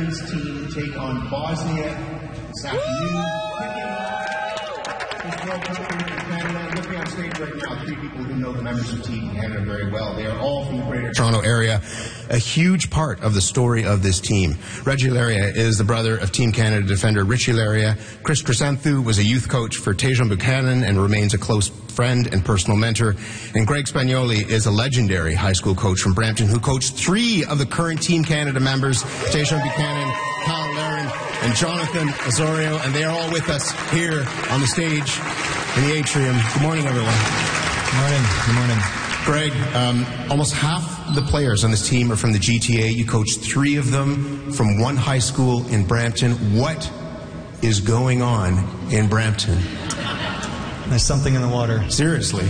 men's team take on Bosnia this afternoon. This World Cup in Canada. Looking on stage right now, three people who know the members of Team Canada very well. They are all from the Greater Toronto Area. A huge part of the story of this team. Reggie Laryea is the brother of Team Canada defender Richie Laryea. Chris Chrysanthu was a youth coach for Tajon Buchanan and remains a close friend and personal mentor. And Greg Spagnoli is a legendary high school coach from Brampton who coached three of the current Team Canada members, Tajon Buchanan, Kyle Laren, and Jonathan Osorio, and they are all with us here on the stage in the atrium. Good morning, everyone. Good morning. Good morning. Greg, almost half the players on this team are from the GTA. You coached three of them from one high school in Brampton. What is going on in Brampton? There's something in the water. Seriously.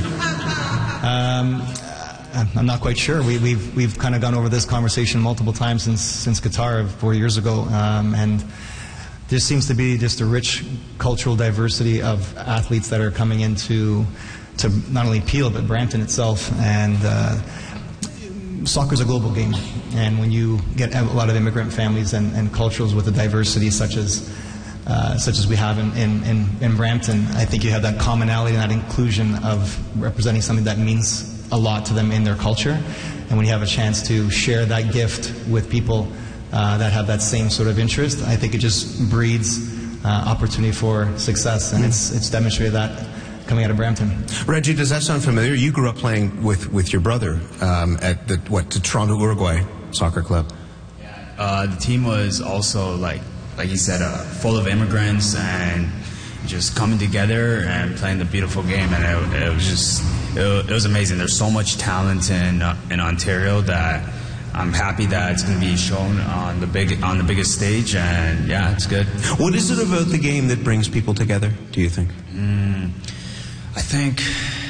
I'm not quite sure. We've kind of gone over this conversation multiple times since Qatar 4 years ago, and there seems to be just a rich cultural diversity of athletes that are coming into not only Peel but Brampton itself. And soccer's a global game, and when you get a lot of immigrant families and cultures with a diversity such as we have in Brampton, I think you have that commonality and that inclusion of representing something that means a lot to them in their culture. And when you have a chance to share that gift with people that have that same sort of interest, I think it just breeds opportunity for success, and it's demonstrated that coming out of Brampton. Reggie, does that sound familiar? You grew up playing with your brother at the Toronto Uruguay Soccer Club. Yeah, the team was also like you said, full of immigrants and just coming together and playing the beautiful game, and it was amazing. There's so much talent in Ontario that I'm happy that it's going to be shown on the biggest stage, and yeah, it's good. What is it about the game that brings people together, do you think? I think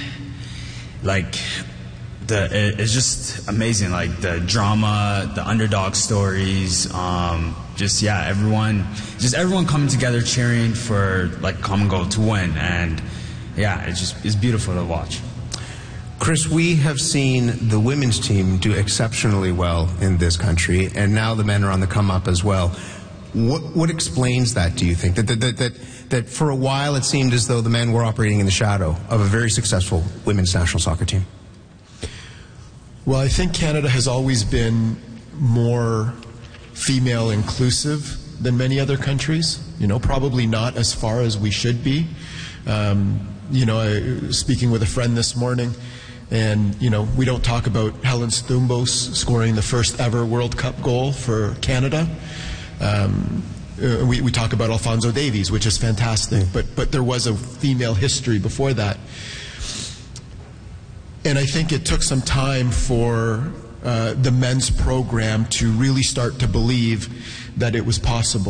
it's just amazing, like the drama, the underdog stories, everyone coming together cheering for like common goal to win, and yeah, it's beautiful to watch. Chris, we have seen the women's team do exceptionally well in this country, and now the men are on the come up as well. What explains that, do you think? That for a while it seemed as though the men were operating in the shadow of a very successful women's national soccer team? Well, I think Canada has always been more female inclusive than many other countries. Probably not as far as we should be. Speaking with a friend this morning, and we don't talk about Helen Stumbos scoring the first ever World Cup goal for Canada. We talk about Alphonso Davies, which is fantastic, but there was a female history before that. And I think it took some time for the men's program to really start to believe that it was possible.